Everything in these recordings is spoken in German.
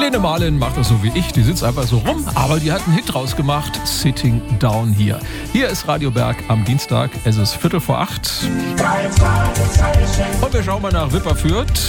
Lene Marlin macht das so wie ich, die sitzt einfach so rum, aber die hat einen Hit draus gemacht, Sitting Down Here. Hier ist Radio Berg am Dienstag, es ist 7:45. Und wir schauen mal nach Wipperfürth.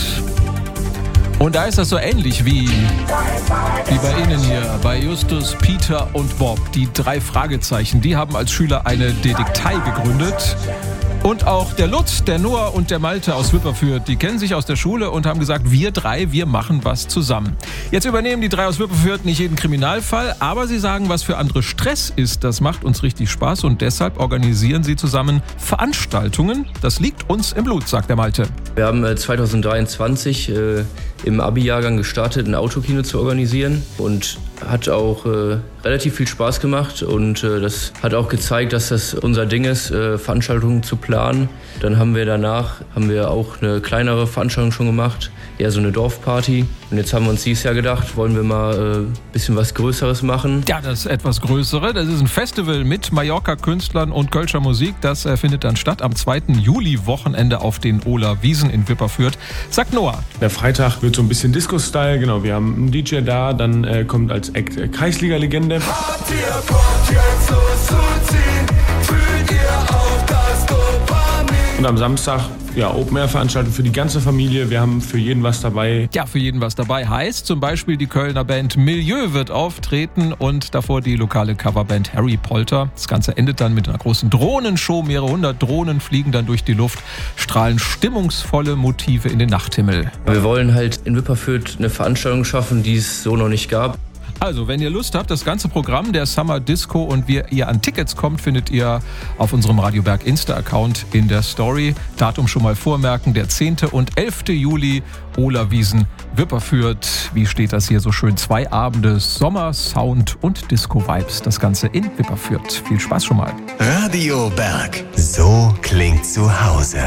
Und da ist das so ähnlich wie bei Ihnen hier, bei Justus, Peter und Bob. Die 3 Fragezeichen, die haben als Schüler eine Detektei gegründet. Und auch der Lutz, der Noah und der Malte aus Wipperfürth, die kennen sich aus der Schule und haben gesagt, wir 3, wir machen was zusammen. Jetzt übernehmen die 3 aus Wipperfürth nicht jeden Kriminalfall, aber sie sagen, was für andere Stress ist, das macht uns richtig Spaß und deshalb organisieren sie zusammen Veranstaltungen. Das liegt uns im Blut, sagt der Malte. Wir haben 2023 im Abi-Jahrgang gestartet, ein Autokino zu organisieren und hat auch relativ viel Spaß gemacht und das hat auch gezeigt, dass das unser Ding ist, Veranstaltungen zu planen. Dann haben wir auch eine kleinere Veranstaltung schon gemacht, eher so eine Dorfparty. Und jetzt haben wir uns dieses Jahr gedacht, wollen wir mal ein bisschen was Größeres machen. Ja, das etwas Größere, das ist ein Festival mit Mallorca-Künstlern und Kölscher Musik. Das findet dann statt am 2. Juli-Wochenende auf den Ohler Wiesen in Wipperfürth, sagt Noah. Der Freitag wird so ein bisschen Disco-Style, genau. Wir haben einen DJ da, dann kommt als Act Kreisliga-Legende. Ihr kommt jetzt los zu ziehen, fühlt ihr auch das Dopamin. Und am Samstag, Open-Air-Veranstaltung für die ganze Familie. Wir haben für jeden was dabei. Ja, für jeden was dabei heißt zum Beispiel die Kölner Band Milieu wird auftreten und davor die lokale Coverband Harry Polter. Das Ganze endet dann mit einer großen Drohnenshow. Mehrere hundert Drohnen fliegen dann durch die Luft, strahlen stimmungsvolle Motive in den Nachthimmel. Wir wollen halt in Wipperfürth eine Veranstaltung schaffen, die es so noch nicht gab. Also, wenn ihr Lust habt, das ganze Programm der Summer Disco und wie ihr an Tickets kommt, findet ihr auf unserem Radio Berg Insta-Account in der Story. Datum schon mal vormerken, der 10. und 11. Juli, Ohler Wiesen, Wipperfürth. Wie steht das hier so schön? 2 Abende Sommer, Sound und Disco-Vibes. Das Ganze in Wipperfürth. Viel Spaß schon mal. Radio Berg, so klingt zu Hause.